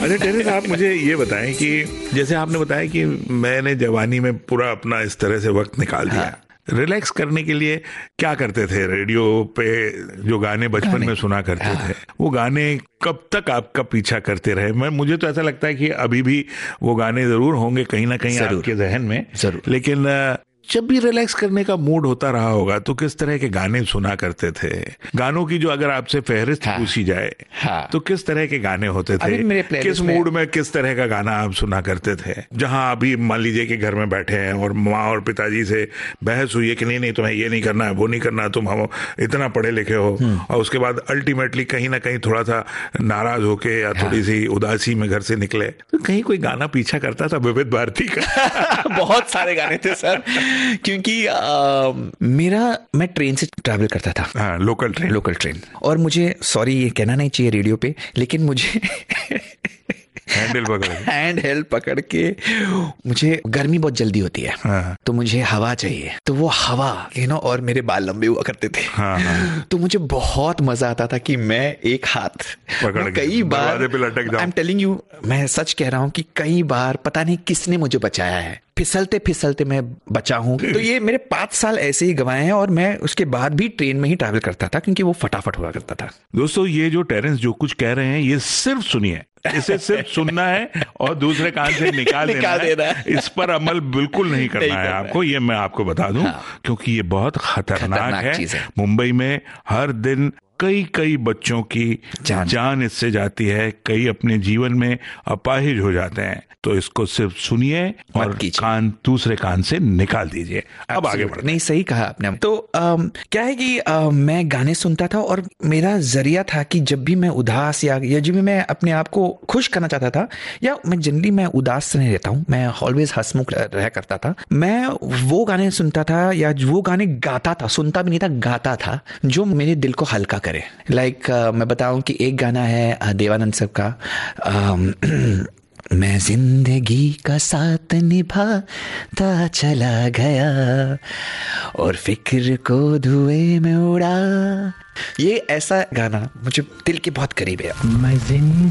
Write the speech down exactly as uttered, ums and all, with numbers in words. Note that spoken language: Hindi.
अच्छा टेरेस, आप मुझे ये बताएं कि जैसे आपने बताया कि मैंने जवानी में पूरा अपना इस तरह से वक्त निकाल दिया, हाँ। रिलैक्स करने के लिए क्या करते थे? रेडियो पे जो गाने बचपन में सुना करते हाँ। थे, वो गाने कब तक आपका पीछा करते रहे? मैं मुझे तो ऐसा लगता है कि अभी भी वो गाने जरूर होंगे कहीं ना कहीं आपके जहन में, जरूर। लेकिन जब भी रिलैक्स करने का मूड होता रहा होगा तो किस तरह के गाने सुना करते थे? गानों की जो अगर आपसे फहरिस्त हाँ, पूछी जाए हाँ, तो किस तरह के गाने होते थे? किस मूड में किस तरह का गाना आप सुना करते थे? जहां अभी मान लीजिए कि घर में बैठे हैं और माँ और पिताजी से बहस हुई है कि नहीं नहीं तुम्हें ये नहीं करना है, वो नहीं करना, तुम हम इतना पढ़े लिखे हो, और उसके बाद अल्टीमेटली कहीं ना कहीं थोड़ा सा नाराज होके या हाँ, थोड़ी सी उदासी में घर से निकले, तो कहीं कोई गाना पीछा करता था विविध भारती का? बहुत सारे गाने थे सर, क्योंकि आ, मेरा मैं ट्रेन से ट्रैवल करता था, हाँ, लोकल ट्रेन लोकल ट्रेन और मुझे, सॉरी ये कहना नहीं चाहिए रेडियो पे, लेकिन मुझे हैंडल पकड़ हैंड हेल्ड पकड़ के मुझे गर्मी बहुत जल्दी होती है, हाँ, तो मुझे हवा चाहिए, तो वो हवा यू नो और मेरे बाल लंबे हुआ करते थे, हाँ, हाँ, तो मुझे बहुत मजा आता था कि मैं एक हाथ पकड़ कई बार, आई एम टेलिंग यू, मैं सच कह रहा हूँ कि कई बार पता नहीं किसने मुझे बचाया है, फिसलते फिसलते मैं बचा हूं। तो ये मेरे पांच साल ऐसे ही गवाए हैं और मैं उसके बाद भी ट्रेन में ही ट्रैवल करता था क्योंकि वो फटाफट हुआ करता था। दोस्तों, ये जो टेरेंस जो कुछ कह रहे हैं ये सिर्फ सुनिए, इसे सिर्फ सुनना है और दूसरे कान से निकाल, निकाल देना है। इस पर अमल बिल्कुल नहीं करना नहीं है आपको, ये मैं आपको बता दूं, हाँ, क्योंकि ये बहुत खतरनाक, खतरनाक है, है। मुंबई में हर दिन कई कई बच्चों की जान, जान इससे जाती है, कई अपने जीवन में अपाहिज हो जाते हैं, तो इसको सिर्फ सुनिए और कान दूसरे कान से निकाल दीजिए। अब आगे बढ़ते। नहीं, सही कहा आपने। तो आ, क्या है कि आ, मैं गाने सुनता था और मेरा जरिया था कि जब भी मैं उदास या, या जब भी मैं अपने आप को खुश करना चाहता था, या मैं जनरली मैं उदास नहीं रहता हूँ, मैं ऑलवेज हंसमुख रह करता था, मैं वो गाने सुनता था या वो गाने गाता था, सुनता भी नहीं था, गाता था, जो मेरे दिल को हल्का करे। लाइक like, uh, मैं बताऊं कि एक गाना है uh, देवानंद साहब का, uh, मैं जिंदगी का साथ निभाता चला गया और फिक्र को धुएं में उड़ा, ये ऐसा गाना मुझे दिल के बहुत करीब है। मैं